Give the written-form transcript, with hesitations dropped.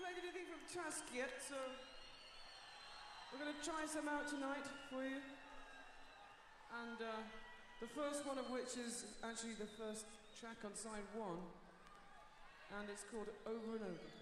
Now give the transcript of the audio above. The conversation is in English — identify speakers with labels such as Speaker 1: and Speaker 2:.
Speaker 1: played anything from Tusk yet, so we're going to try some out tonight for you. And the first one of which is actually the first track on side one, and it's called Over and Over.